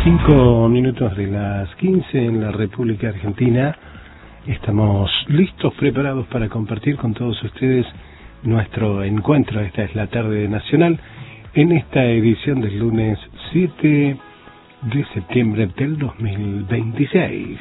5 minutos de las 15 en la República Argentina. Estamos listos, preparados para compartir con todos ustedes nuestro encuentro. Esta es la tarde nacional en esta edición del lunes 7 de septiembre del 2026.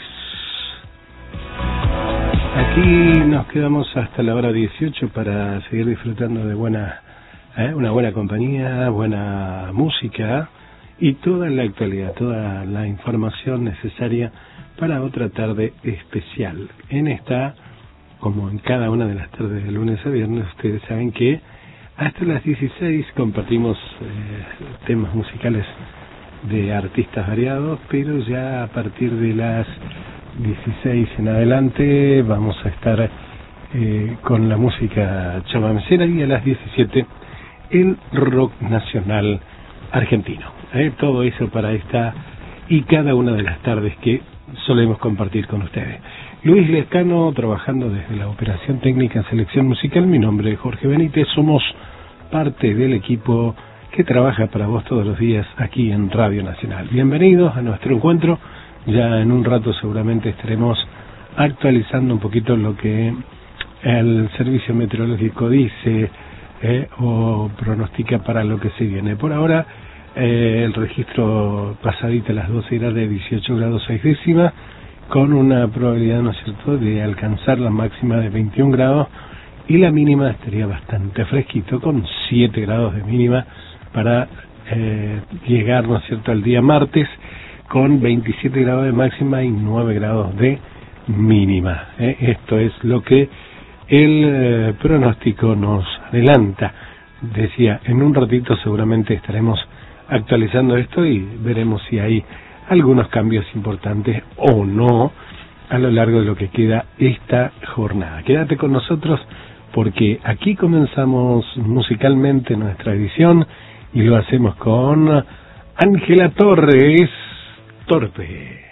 Aquí nos quedamos hasta la hora 18 para seguir disfrutando de una buena compañía, buena música y toda la actualidad, toda la información necesaria para otra tarde especial. En esta, como en cada una de las tardes de lunes a viernes, ustedes saben que hasta las 16 compartimos temas musicales de artistas variados, pero ya a partir de las 16 en adelante vamos a estar con la música chamamecera y a las 17 el rock nacional argentino. Todo eso para esta y cada una de las tardes que solemos compartir con ustedes. Luis Lescano trabajando desde la operación técnica en selección musical. Mi nombre es Jorge Benítez. Somos parte del equipo que trabaja para vos todos los días aquí en Radio Nacional. Bienvenidos a nuestro encuentro. Ya en un rato seguramente estaremos actualizando un poquito lo que el servicio meteorológico dice o pronostica para lo que se viene. Por ahora el registro pasadita a las 12 era de 18 grados 6 décimas, con una probabilidad, ¿no es cierto?, de alcanzar la máxima de 21 grados y la mínima estaría bastante fresquito, con 7 grados de mínima para llegar, ¿no es cierto?, al día martes con 27 grados de máxima y 9 grados de mínima. Esto es lo que el pronóstico nos adelanta. Decía, en un ratito seguramente estaremos actualizando esto y veremos si hay algunos cambios importantes o no a lo largo de lo que queda esta jornada. Quédate con nosotros porque aquí comenzamos musicalmente nuestra edición y lo hacemos con Ángela Torres, Torpe.